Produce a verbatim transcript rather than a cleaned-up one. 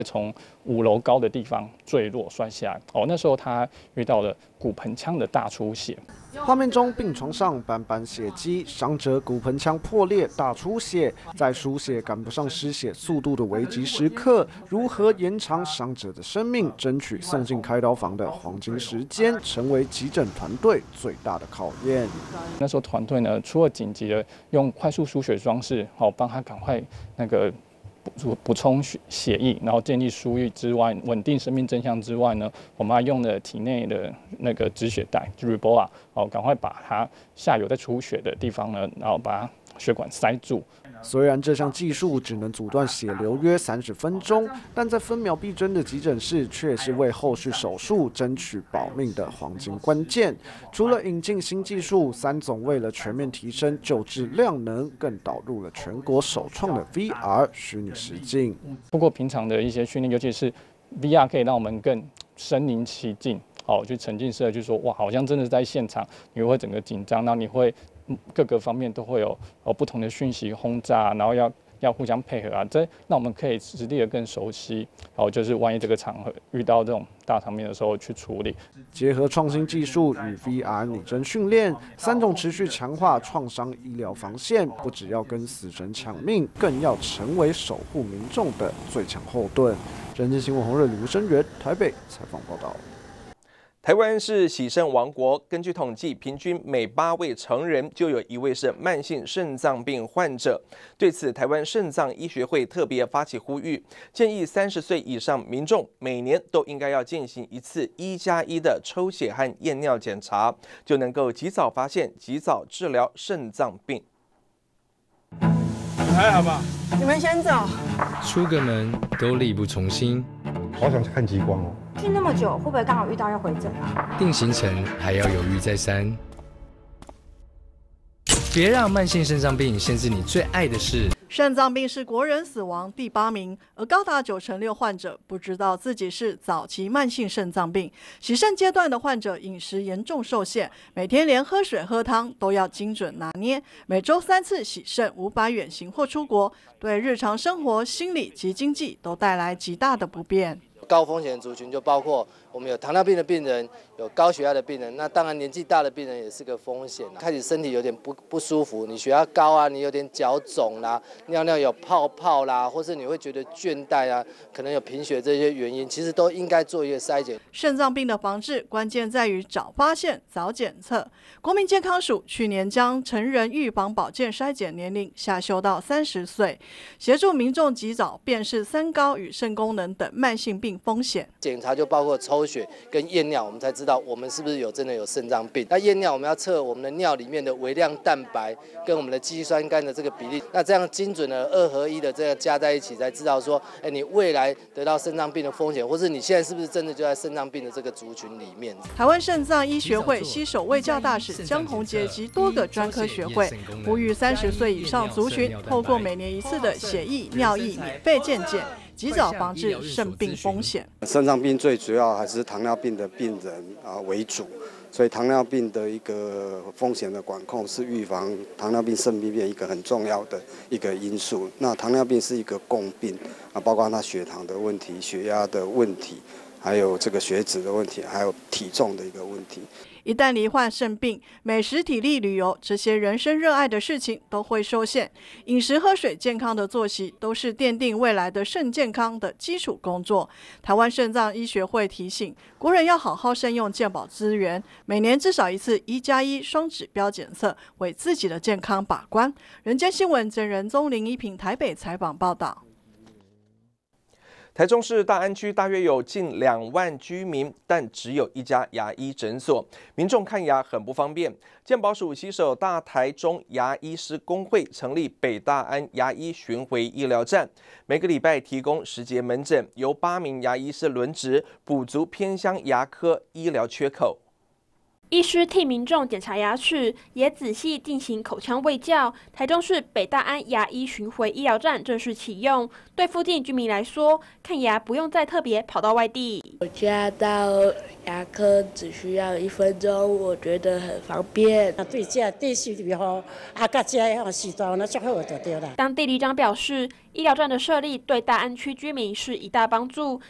从五楼高的地方坠落摔下来。哦，那时候他遇到了骨盆腔的大出血。 画面中，病床上斑斑血迹，伤者骨盆腔破裂、大出血，在输血赶不上失血速度的危急时刻，如何延长伤者的生命，争取送进开刀房的黄金时间，成为急诊团队最大的考验。 那时候团队呢，除了紧急的用快速输血装置，好帮他赶快那个。补补充血液，然后建立输液之外，稳定生命真相之外呢，我们还用了体内的那个止血带，就 Rebola， 哦，赶快把它下游在出血的地方呢，然后把血管塞住。 虽然这项技术只能阻断血流约三十分钟，但在分秒必争的急诊室，却是为后续手术争取保命的黄金关键。除了引进新技术，三总为了全面提升救治量能，更导入了全国首创的 V R 虚拟实境。 不过平常的一些训练，尤其是 V R 可以让我们更身临其境，哦，去沉浸式的去说，哇，好像真的是在现场，你会整个紧张，然后你会。各个方面都会有呃不同的讯息轰炸，然后要要互相配合啊，这那我们可以实地的更熟悉，然后就是万一这个场合遇到这种大场面的时候去处理。 结合创新技术与 V R 拟真训练，三种持续强化创伤医疗防线，不只要跟死神抢命，更要成为守护民众的最强后盾。人间新闻洪瑞卢生源台北采访报道。 台湾是洗肾王国，根据统计，平均每八位成人就有一位是慢性肾脏病患者。对此，台湾肾脏医学会特别发起呼吁，建议三十岁以上民众每年都应该要进行一次一加一的抽血和验尿检查，就能够及早发现、及早治疗肾脏病。 还好吧？ 你们先走。 出个门都力不从心。 好想看极光哦！ 去那么久，会不会刚好遇到要回诊啊？ 定行程还要犹豫再三。别让慢性肾脏病限制你最爱的事。 肾脏病是国人死亡第八名，而高达九成六患者不知道自己是早期慢性肾脏病。洗肾阶段的患者饮食严重受限，每天连喝水喝汤都要精准拿捏。每周三次洗肾，无法远行或出国，对日常生活、心理及经济都带来极大的不便。 高风险族群就包括我们有糖尿病的病人，有高血压的病人，那当然年纪大的病人也是个风险。开始身体有点不不舒服，你血压高啊，你有点脚肿啦，尿尿有泡泡啦，或是你会觉得倦怠啊，可能有贫血这些原因，其实都应该做一个筛检。 肾脏病的防治关键在于早发现、早检测。国民健康署去年将成人预防保健筛检年龄下修到三十岁，协助民众及早辨识三高与肾功能等慢性病风险。 检查就包括抽血跟验尿，我们才知道我们是不是有真的有肾脏病。那验尿我们要测我们的尿里面的微量蛋白跟我们的肌酸酐的这个比例，那这样精准的二合一的这个加在一起，才知道说，哎，你未来得到肾脏病的风险，或是你现在是不是真的就在肾脏病的这个族群里面。 台湾肾脏医学会携手卫教大使江宏杰及多个专科学会，呼吁三十岁以上族群透过每年一次的血液、尿液免费健检，及早防治肾病风险。 肾脏病最主要还是糖尿病的病人啊为主，所以糖尿病的一个风险的管控是预防糖尿病、肾病变一个很重要的一个因素。那糖尿病是一个共病啊，包括它血糖的问题、血压的问题，还有这个血脂的问题，还有体重的一个问题。 一旦罹患肾病，美食、体力、旅游这些人生热爱的事情都会受限。饮食、喝水、健康的作息都是奠定未来的肾健康的基础工作。台湾肾脏医学会提醒国人要好好善用健保资源，每年至少一次一加一双指标检测，为自己的健康把关。人间新闻真人宗林一平台北采访报道。 台中市大安区大约有近两万居民，但只有一家牙医诊所，民众看牙很不方便。健保署携手大台中牙医师公会，成立北大安牙医巡回医疗站，每个礼拜提供十节门诊，由八名牙医师轮值，补足偏乡牙科医疗缺口。 医师替民众检查牙齿，也仔细进行口腔卫教。台中市北大安牙医巡回医疗站正式启用，对附近居民来说，看牙不用再特别跑到外地。 我家到牙科只需要一分钟，我觉得很方便。 对这地区比较啊，甲这样时段那最好就对了。 当地里长表示，医疗站的设立对大安区居民是一大帮助，